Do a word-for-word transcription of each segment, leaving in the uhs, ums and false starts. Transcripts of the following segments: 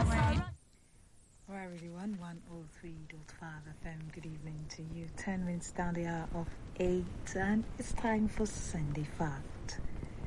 Alright, really, one one oh three point five F M. Good evening to you. Ten minutes down the hour of eight, and it's time for Sunday Fact.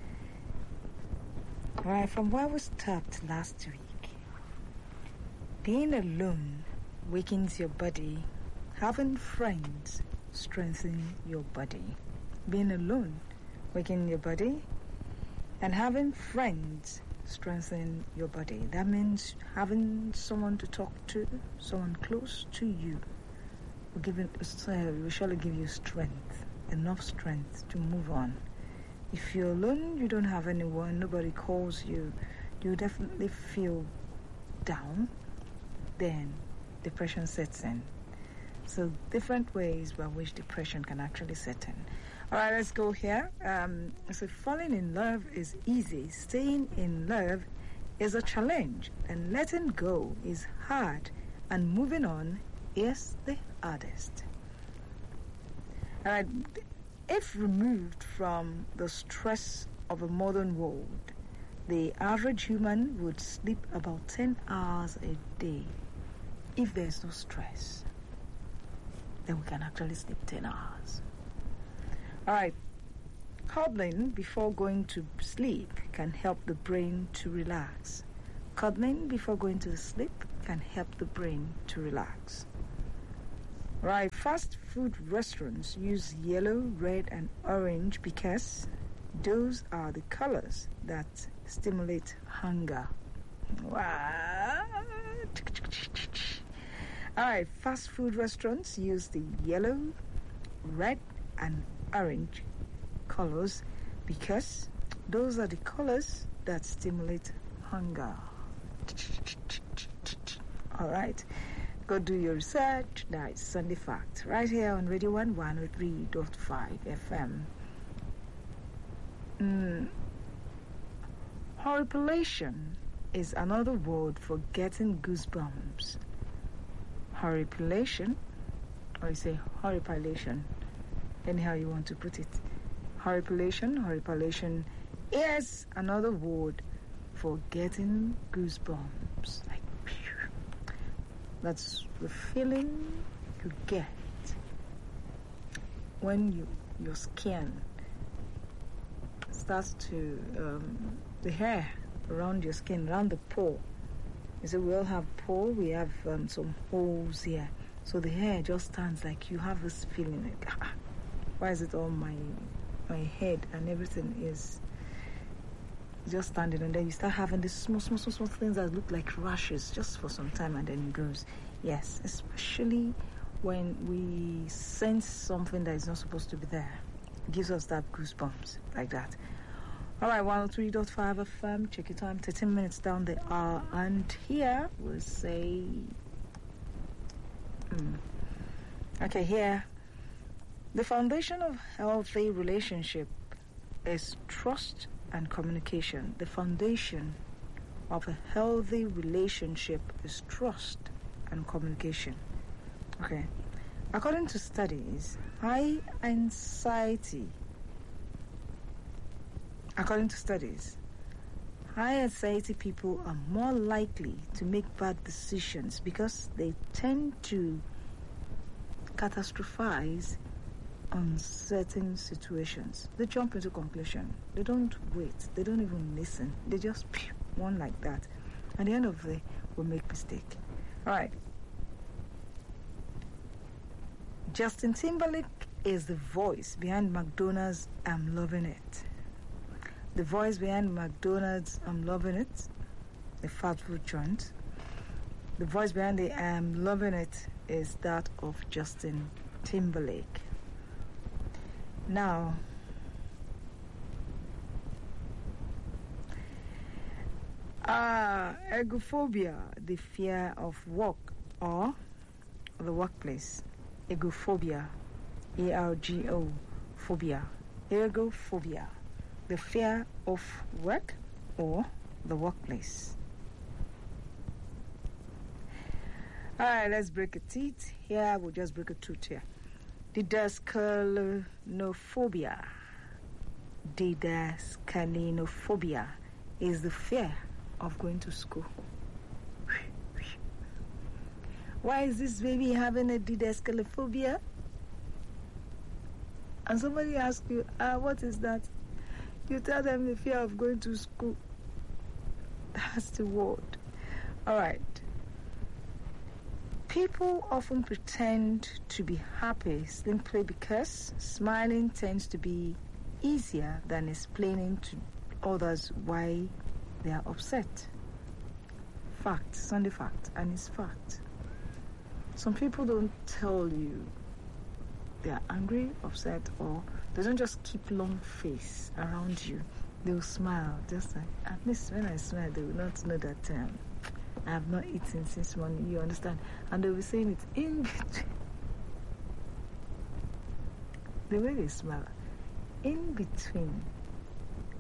Alright, from where we stopped last week, being alone weakens your body. Having friends strengthens your body. Being alone weakens your body, and having friends strengthen your body. That means having someone to talk to, someone close to you, will give it, uh, will surely give you strength, enough strength to move on. If you're alone, you don't have anyone, nobody calls you, you definitely feel down, then depression sets in. So different ways by which depression can actually set in. All right, let's go here. Um, so falling in love is easy. Staying in love is a challenge. And letting go is hard. And moving on is the hardest. All right, if removed from the stress of a modern world, the average human would sleep about ten hours a day. If there's no stress, then we can actually sleep ten hours. All right, cuddling before going to sleep can help the brain to relax. Cuddling before going to sleep can help the brain to relax. All right, fast food restaurants use yellow, red, and orange because those are the colors that stimulate hunger. What? All right, fast food restaurants use the yellow, red, and orange colors because those are the colors that stimulate hunger. All right, go do your research. That's Sunday Fact right here on Radio one one oh three point five F M. Mm. Horripilation is another word for getting goosebumps. Horripilation, or you say horripilation, anyhow you want to put it. Horripilation, horripilation is another word for getting goosebumps. Like, phew. That's the feeling you get when you your skin starts to, um, the hair around your skin, around the pore. You see, we all have pore, we have um, some holes here. So the hair just stands like you have this feeling like, ah, why is it on my my head and everything is just standing, and then you start having these small, small, small, small things that look like rashes just for some time, and then it goes. Yes, especially when we sense something that is not supposed to be there. It gives us that goosebumps like that. All right, one oh three point five F M, check your time, thirteen minutes down the hour, and here we'll say, mm, okay, here, the foundation of healthy relationship is trust and communication. The foundation of a healthy relationship is trust and communication. Okay, according to studies, high anxiety According to studies, high anxiety people are more likely to make bad decisions because they tend to catastrophize on certain situations. They jump into conclusion. They don't wait. They don't even listen. They just pew, one like that. At the end of the day, will make mistake. All right. Justin Timberlake is the voice behind McDonald's I'm Loving It. The voice behind McDonald's I'm Loving It, the fast food joint. The voice behind the I'm Loving It is that of Justin Timberlake. Now, uh, agoraphobia, the fear of work or the workplace. Agoraphobia, A R G O, phobia. Agoraphobia, the fear of work or the workplace. All right, let's break a teeth. Here, we'll just break a tooth here. Didascalinophobia. Didascalinophobia is the fear of going to school. Why is this baby having a didascalophobia? And somebody asks you, ah, what is that? You tell them the fear of going to school. That's the word. All right. People often pretend to be happy simply because smiling tends to be easier than explaining to others why they are upset. Fact, it's only fact, and it's fact. Some people don't tell you they are angry, upset, or they don't just keep long face around you. They'll smile, just like, at least when I smile, they will not know that um, I have not eaten since morning, you understand? And they'll be saying it in between. The way they smile, in between